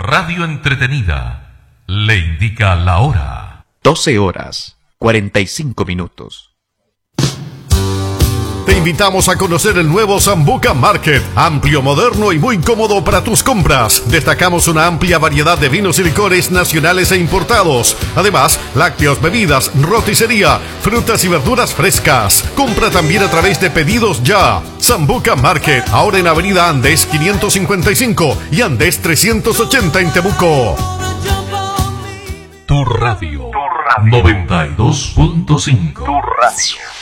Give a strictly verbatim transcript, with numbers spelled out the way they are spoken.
radio entretenida le indica la hora. doce horas, cuarenta y cinco minutos. Te invitamos a conocer el nuevo Sambuca Market, amplio, moderno y muy cómodo para tus compras. Destacamos una amplia variedad de vinos y licores nacionales e importados. Además, lácteos, bebidas, roticería, frutas y verduras frescas. Compra también a través de Pedidos Ya. Sambuca Market, ahora en Avenida Andes quinientos cincuenta y cinco y Andes trescientos ochenta en Temuco. Tu radio, tu radio. noventa y dos punto cinco. Tu radio.